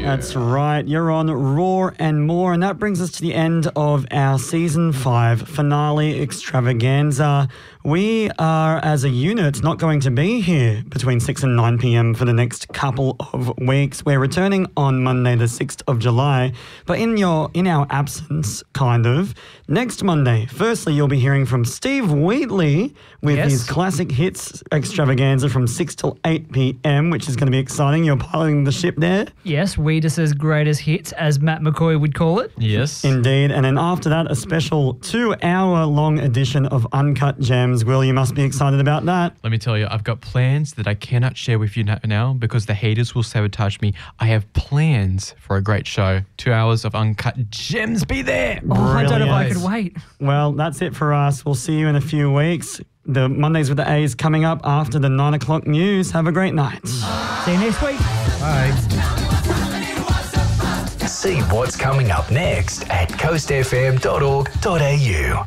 That's right. You're on Raw and More, and that brings us to the end of our Season 5 finale extravaganza. We are, as a unit, not going to be here between 6 and 9 p.m. for the next couple of weeks. We're returning on Monday, the 6th of July. But in our absence, kind of, next Monday, firstly, you'll be hearing from Steve Wheatley with his classic hits extravaganza from 6 till 8 p.m., which is going to be exciting. You're piloting the ship there. Yes, Weedus's greatest hits, as Matt McCoy would call it. Yes. Indeed. And then after that, a special 2-hour-long edition of Uncut Gems. Will, you must be excited about that. Let me tell you, I've got plans that I cannot share with you now because the haters will sabotage me. I have plans for a great show. 2 hours of Uncut Gems. Be there. Oh, I don't know if I could wait. Well, that's it for us. We'll see you in a few weeks. The Mondays with the A's coming up after the 9 o'clock news. Have a great night. See you next week. Bye. See what's coming up next at coastfm.org.au.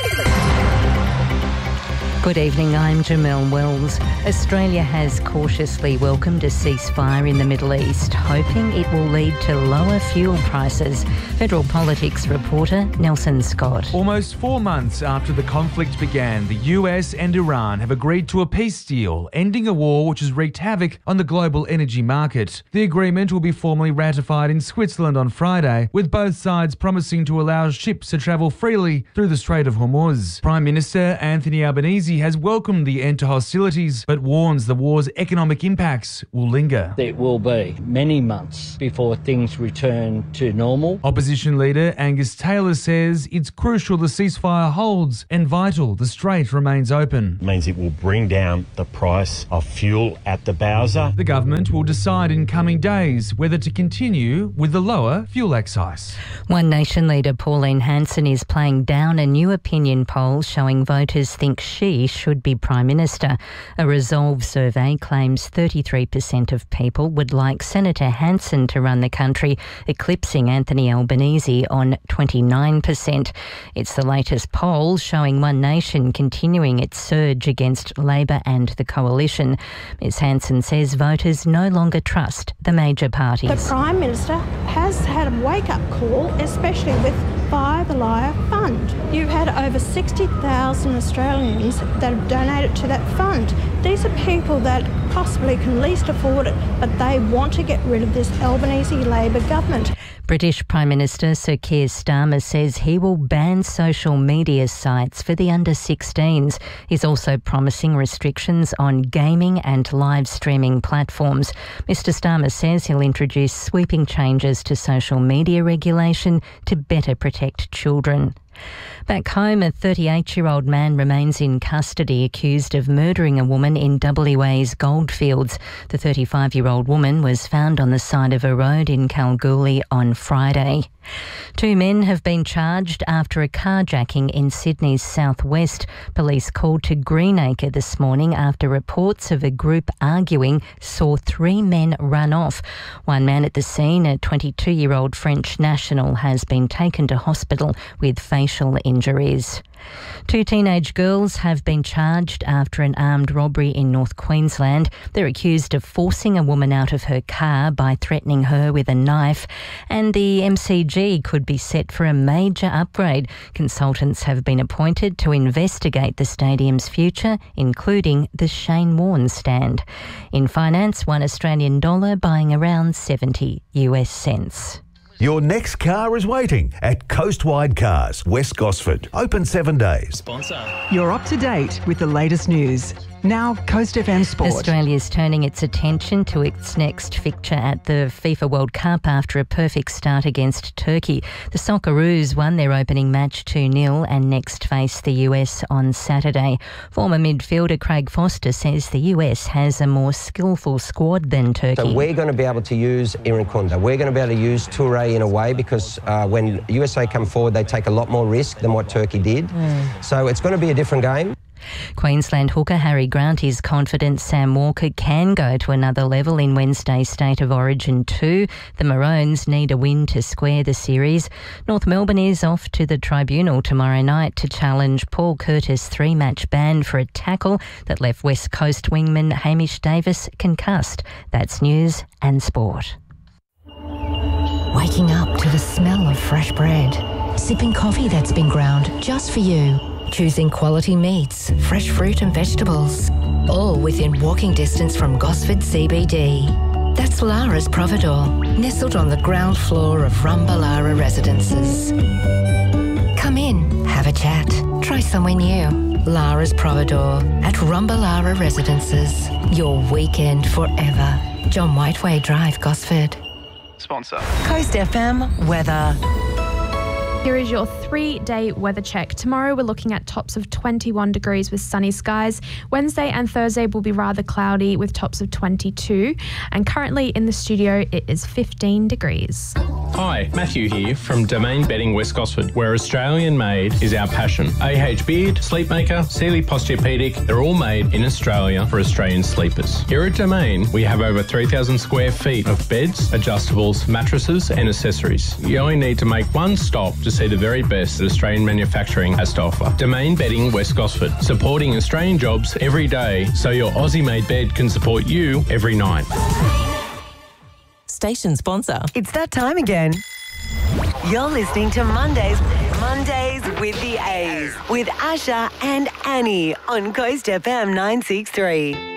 Good evening, I'm Jamelle Wells. Australia has cautiously welcomed a ceasefire in the Middle East, hoping it will lead to lower fuel prices. Federal Politics reporter Nelson Scott. Almost 4 months after the conflict began, the US and Iran have agreed to a peace deal, ending a war which has wreaked havoc on the global energy market. The agreement will be formally ratified in Switzerland on Friday, with both sides promising to allow ships to travel freely through the Strait of Hormuz. Prime Minister Anthony Albanese has welcomed the end to hostilities, but warns the war's economic impacts will linger. It will be many months before things return to normal. Opposition leader Angus Taylor says it's crucial the ceasefire holds and vital the strait remains open. It means it will bring down the price of fuel at the Bowser. The government will decide in coming days whether to continue with the lower fuel excise. One Nation leader Pauline Hanson is playing down a new opinion poll showing voters think she should be Prime Minister. A Resolve survey claims 33% of people would like Senator Hanson to run the country, eclipsing Anthony Albanese on 29%. It's the latest poll showing One Nation continuing its surge against Labor and the Coalition. Ms Hanson says voters no longer trust the major parties. The Prime Minister has had a wake-up call, especially with Buy the Liar Fund. You've had over 60,000 Australians that have donated to that fund. These are people that possibly can least afford it, but they want to get rid of this Albanese Labor government. British Prime Minister Sir Keir Starmer says he will ban social media sites for the under-16s. He's also promising restrictions on gaming and live streaming platforms. Mr Starmer says he'll introduce sweeping changes to social media regulation to better protect children. Back home, a 38-year-old man remains in custody accused of murdering a woman in WA's Goldfields. The 35-year-old woman was found on the side of a road in Kalgoorlie on Friday. 2 men have been charged after a carjacking in Sydney's southwest. Police called to Greenacre this morning after reports of a group arguing saw 3 men run off. One man at the scene, a 22-year-old French national, has been taken to hospital with facial injuries. 2 teenage girls have been charged after an armed robbery in North Queensland. They're accused of forcing a woman out of her car by threatening her with a knife, and the MCG could be set for a major upgrade. Consultants have been appointed to investigate the stadium's future, including the Shane Warne stand. In finance, $1 Australian buying around 70 US cents. Your next car is waiting at Coastwide Cars, West Gosford. Open 7 days. Sponsor. You're up to date with the latest news. Now, Coast FM Sport. Australia's turning its attention to its next fixture at the FIFA World Cup after a perfect start against Turkey. The Socceroos won their opening match 2-0 and next face the US on Saturday. Former midfielder Craig Foster says the US has a more skillful squad than Turkey. So we're going to be able to use Irankunda. We're going to be able to use Toure in a way because when USA come forward, they take a lot more risk than what Turkey did. So it's going to be a different game. Queensland hooker Harry Grant is confident Sam Walker can go to another level in Wednesday's State of Origin 2. The Maroons need a win to square the series. North Melbourne is off to the tribunal tomorrow night to challenge Paul Curtis' 3-match ban for a tackle that left West Coast wingman Hamish Davis concussed. That's news and sport. Waking up to the smell of fresh bread. Sipping coffee that's been ground just for you. Choosing quality meats, fresh fruit and vegetables. All within walking distance from Gosford CBD. That's Lara's Providore, nestled on the ground floor of Rumbalara Residences. Come in, have a chat, try somewhere new. Lara's Providore at Rumbalara Residences. Your weekend forever. John Whiteway Drive, Gosford. Sponsor. Coast FM weather. Here is your 3-day weather check. Tomorrow we're looking at tops of 21 degrees with sunny skies. Wednesday and Thursday will be rather cloudy with tops of 22. And currently in the studio it is 15 degrees. Hi, Matthew here from Domain Bedding West Gosford, where Australian made is our passion. AH Beard, Sleepmaker, Sealy Posturepedic, they're all made in Australia for Australian sleepers. Here at Domain, we have over 3,000 square feet of beds, adjustables, mattresses and accessories. You only need to make one stop to see the very best that Australian manufacturing has to offer. Domain Bedding West Gosford, supporting Australian jobs every day so your Aussie-made bed can support you every night. Station sponsor. It's that time again. You're listening to Mondays with the A's with Asha and Annie on Coast FM 963.